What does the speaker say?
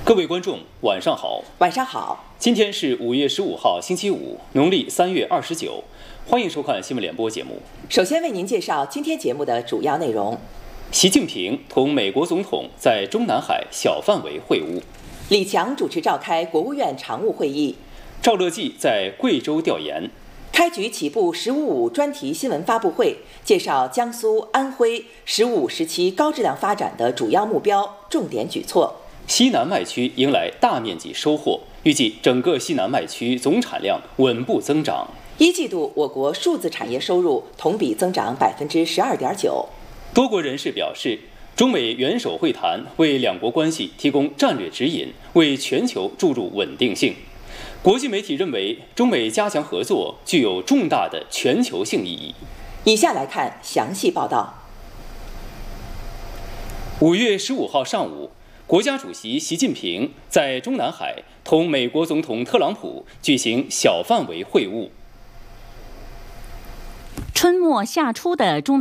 各位观众，晚上好。 晚上好。 今天是5月15号，星期五，农历3月29。欢迎收看新闻联播节目。 首先为您介绍今天节目的主要内容： 习近平同美国总统在中南海小范围会晤； 李强主持召开国务院常务会议； 赵乐际在贵州调研； 开局起步“十五五”专题新闻发布会，介绍江苏、安徽“十五五”时期高质量发展的主要目标、重点举措。 西南麦区迎来大面积收获，预计整个西南麦区总产量稳步增长。 一季度我国数字产业收入同比增长12.9%。 多国人士表示，中美元首会谈为两国关系提供战略指引，为全球注入稳定性。国际媒体认为，中美加强合作具有重大的全球性意义。 以下来看详细报道。 5月15号上午，国家主席习近平在中南海同美国总统特朗普举行小范围会晤。 春末夏初的中